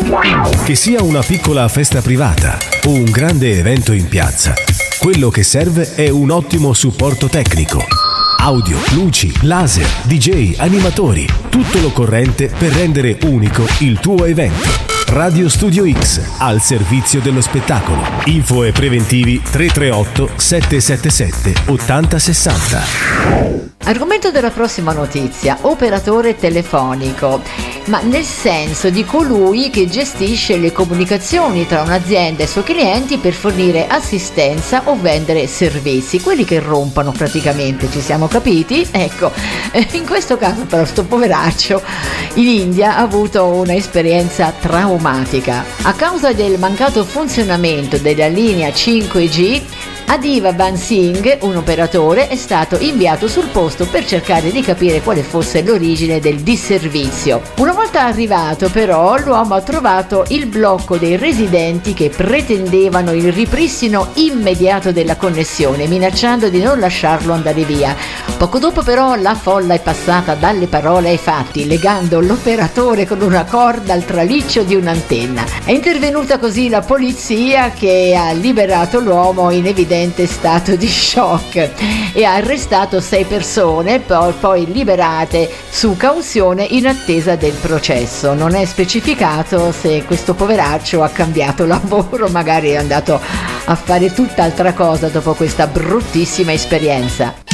Che sia una piccola festa privata o un grande evento in piazza, quello che serve è un ottimo supporto tecnico. Audio, luci, laser, DJ, animatori, tutto l'occorrente per rendere unico il tuo evento. Radio Studio X, al servizio dello spettacolo. Info e preventivi 338 777 8060. Argomento della prossima notizia: operatore telefonico, ma nel senso di colui che gestisce le comunicazioni tra un'azienda e i suoi clienti per fornire assistenza o vendere servizi, quelli che rompono praticamente, ci siamo capiti? Ecco, in questo caso però sto poveraccio in India ha avuto un'esperienza traumatica. A causa del mancato funzionamento della linea 5G, Adiva Ban Singh, un operatore, è stato inviato sul posto per cercare di capire quale fosse l'origine del disservizio. Una volta arrivato però l'uomo ha trovato il blocco dei residenti che pretendevano il ripristino immediato della connessione, minacciando di non lasciarlo andare via. Poco dopo però la folla è passata dalle parole ai fatti, legando l'operatore con una corda al traliccio di un'antenna. È intervenuta così la polizia, che ha liberato l'uomo in evidente stato di shock e ha arrestato 6 persone, poi liberate su cauzione in attesa del processo. Non è specificato se questo poveraccio ha cambiato lavoro, magari è andato a fare tutt'altra cosa dopo questa bruttissima esperienza.